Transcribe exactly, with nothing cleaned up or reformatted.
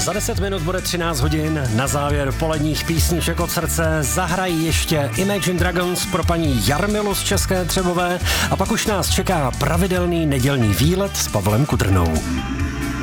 Za deset minut bude třináct hodin, na závěr poledních písniček od srdce zahrají ještě Imagine Dragons pro paní Jarmilu z České Třebové a pak už nás čeká pravidelný nedělní výlet s Pavlem Kudrnou.